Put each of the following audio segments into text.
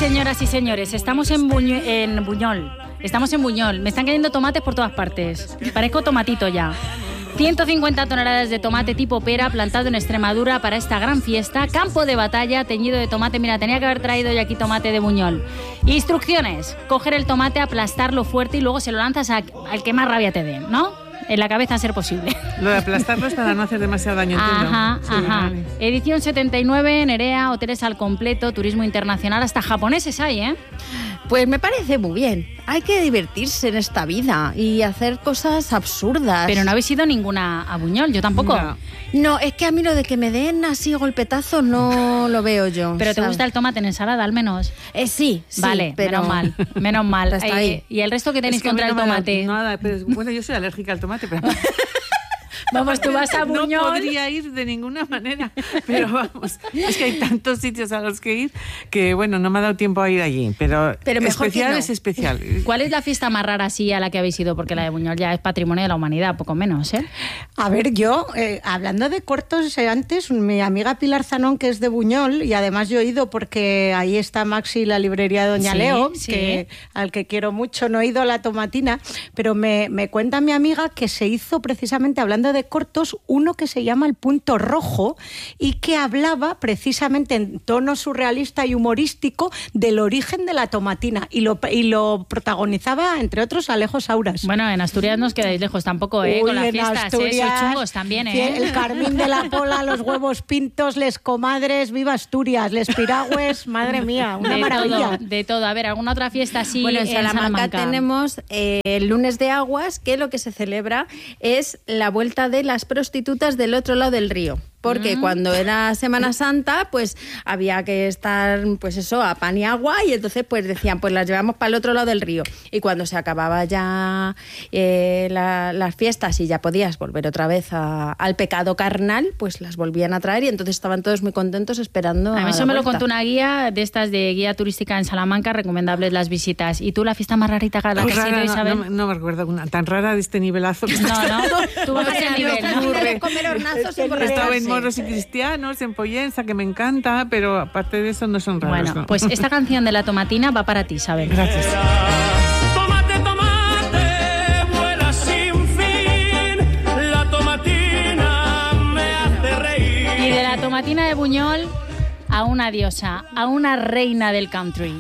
señoras y señores, estamos en Buñol. Estamos en Buñol. Me están cayendo tomates por todas partes. Parezco tomatito ya. 150 toneladas de tomate tipo pera plantado en Extremadura para esta gran fiesta. Campo de batalla teñido de tomate. Mira, tenía que haber traído yo aquí tomate de Buñol. Instrucciones. Coger el tomate, aplastarlo fuerte y luego se lo lanzas al que más rabia te dé, ¿no? En la cabeza a ser posible. Lo de aplastarlo es para no hacer demasiado daño. Ajá, sí, ajá. Vale. Edición 79, Nerea, hoteles al completo, turismo internacional, hasta japoneses hay, ¿eh? Pues me parece muy bien. Hay que divertirse en esta vida y hacer cosas absurdas. Pero no habéis ido ninguna a Buñol, yo tampoco. No, es que a mí lo de que me den así golpetazos no lo veo yo. ¿Pero te ¿sabes? gusta el tomate en ensalada, al menos? Sí, Vale, pero menos mal. Hasta ahí. ¿Y el resto que tenéis Es que contra el tomate? Nada, pero, bueno, yo soy alérgica al tomate, pero... Vamos, tú vas a Buñol. No podría ir de ninguna manera, pero vamos, es que hay tantos sitios a los que ir que, bueno, no me ha dado tiempo a ir allí, pero mejor especial que no. es especial. ¿Cuál es la fiesta más rara así a la que habéis ido? Porque la de Buñol ya es patrimonio de la humanidad, poco menos, ¿eh? A ver, yo, hablando de cortos, antes, mi amiga Pilar Zanón, que es de Buñol, y además yo he ido porque ahí está Maxi, la librería de Doña Sí, Leo, sí. al que quiero mucho, no he ido a la Tomatina, pero me cuenta mi amiga que se hizo precisamente, hablando de cortos, uno que se llama El Punto Rojo y que hablaba precisamente en tono surrealista y humorístico del origen de la tomatina y lo protagonizaba, entre otros, Alejo Sauras. Bueno, en Asturias no os quedáis lejos tampoco, ¿eh? Uy, Con las en fiestas, Asturias, sois chungos también, ¿eh? El Carmín de la Pola, los huevos pintos, les comadres, viva Asturias, les piragües, madre mía, una maravilla. De todo. A ver, ¿alguna otra fiesta así Bueno, en en Salamanca tenemos el lunes de aguas, que lo que se celebra es la vuelta de las prostitutas del otro lado del río. Porque cuando era Semana Santa, pues había que estar, pues eso, a pan y agua, y entonces pues decían, pues las llevamos para el otro lado del río. Y cuando se acababa ya las fiestas y ya podías volver otra vez al pecado carnal, pues las volvían a traer y entonces estaban todos muy contentos esperando A mí eso la me lo vuelta. contó una guía de estas de guía turística en Salamanca, recomendables las visitas. ¿Y tú la fiesta más rarita que la que has ido, Isabel? No me recuerdo una tan rara de este nivelazo. Que No, tú bajas el nivel, ¿no? De comer hornazos y He estado en emborracharse. Moros y Cristianos, en Pollensa, que me encanta, pero aparte de eso no son raros. Bueno, ¿no? pues esta canción de la tomatina va para ti, Isabel. Gracias. Tomate, tomate, vuela sin fin, la tomatina me hace reír. Y de la tomatina de Buñol a una diosa, a una reina del country.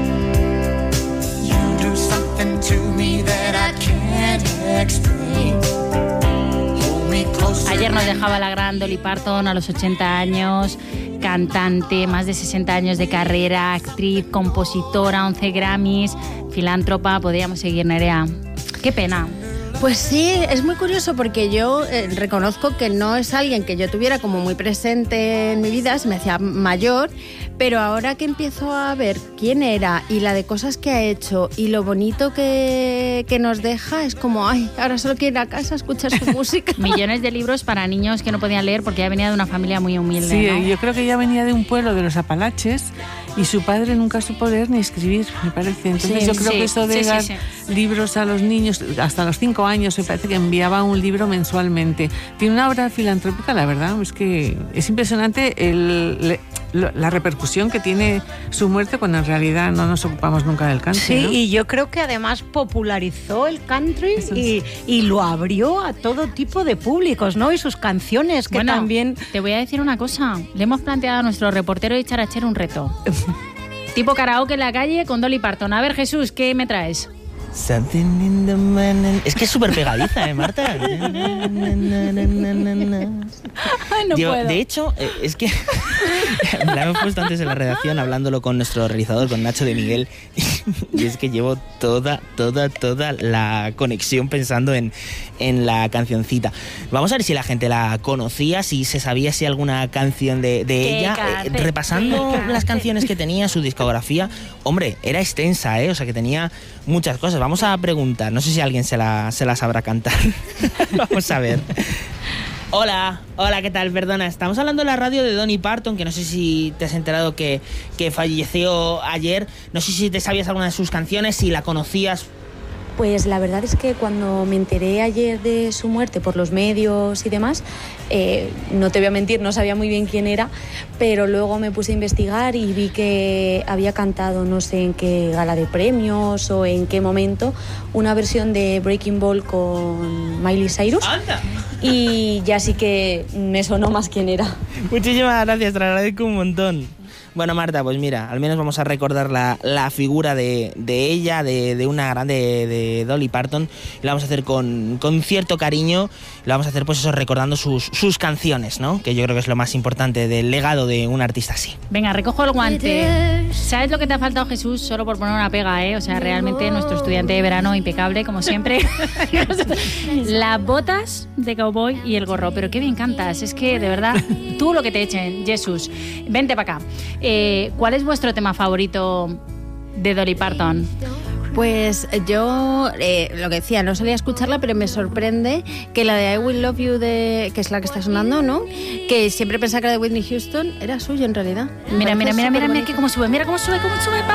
You do something to me that I can't explain. Hold me closer. Ayer nos dejaba la gran Dolly Parton a los 80 años, cantante, más de 60 años de carrera, actriz, compositora, 11 Grammys, filántropa, podríamos seguir, Nerea. Qué pena. Pues sí, es muy curioso porque yo reconozco que no es alguien que yo tuviera como muy presente en mi vida, se me hacía mayor, pero ahora que empiezo a ver quién era y la de cosas que ha hecho y lo bonito que nos deja, es como, ay, ahora solo quiero ir a casa a escuchar su música. Millones de libros para niños que no podían leer porque ella venía de una familia muy humilde, Sí, ¿no? yo creo que ella venía de un pueblo de los Apalaches y su padre nunca supo leer ni escribir, me parece. Entonces Sí, yo creo sí, que eso de sí, dar sí. libros a los niños, hasta los 5 años, me parece que enviaba un libro mensualmente. Tiene una obra filantrópica, la verdad, es que es impresionante la repercusión que tiene su muerte cuando en realidad no nos ocupamos nunca del country. Sí, ¿no? y yo creo que además popularizó el country y lo abrió a todo tipo de públicos, ¿no? Y sus canciones, que Bueno, también... te voy a decir una cosa. Le hemos planteado a nuestro reportero de Charachero un reto. Tipo karaoke en la calle con Dolly Parton. A ver, Jesús, ¿qué me traes? Something in the morning. Es que es súper pegadiza, Marta. Ay, no puedo. De hecho, es que me la hemos puesto antes en la redacción hablándolo con nuestro realizador, con Nacho de Miguel, y es que llevo toda la conexión pensando en la cancioncita. Vamos a ver si la gente la conocía, si se sabía si alguna canción de ella. Repasando las canciones que tenía, su discografía, hombre, era extensa, o sea que tenía muchas cosas. Vamos a preguntar, no sé si alguien se la sabrá cantar. Vamos a ver. Hola, ¿qué tal? Perdona, estamos hablando en la radio de Dolly Parton, que no sé si te has enterado que falleció ayer. No sé si te sabías alguna de sus canciones, si la conocías. Pues la verdad es que cuando me enteré ayer de su muerte por los medios y demás, no te voy a mentir, no sabía muy bien quién era, pero luego me puse a investigar y vi que había cantado, no sé en qué gala de premios o en qué momento, una versión de Breaking Ball con Miley Cyrus. ¡Anda! Y ya sí que me sonó más quién era. Muchísimas gracias, te lo agradezco un montón. Bueno, Marta, pues mira, al menos vamos a recordar la figura de ella, de una grande, de Dolly Parton. Lo vamos a hacer con cierto cariño, lo vamos a hacer pues eso, recordando sus canciones, ¿no? Que yo creo que es lo más importante del legado de un artista así. Venga, recojo el guante. ¿Sabes lo que te ha faltado, Jesús? Solo por poner una pega, ¿eh? O sea, realmente nuestro estudiante de verano impecable, como siempre. Las botas de cowboy y el gorro. Pero qué bien cantas. Es que, de verdad, tú lo que te echen, Jesús. Vente para acá. ¿Cuál es vuestro tema favorito de Dolly Parton? Pues yo, lo que decía, no solía escucharla, pero me sorprende que la de I Will Love You, que es la que está sonando, ¿no? Que siempre pensaba que la de Whitney Houston era suya en realidad. Mira, que cómo sube, mira cómo sube.